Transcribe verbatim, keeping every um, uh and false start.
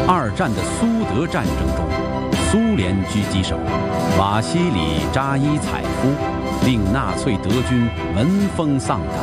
二战的苏德战争中，苏联狙击手瓦西里扎伊采夫令纳粹德军闻风丧胆。